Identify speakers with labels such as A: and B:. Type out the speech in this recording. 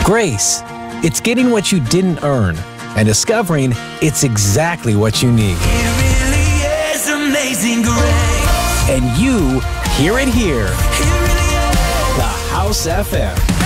A: Grace, it's getting what you didn't earn and discovering it's exactly what you need.
B: It really is amazing grace.
A: And you hear it here.
B: It really is.
A: The House FM.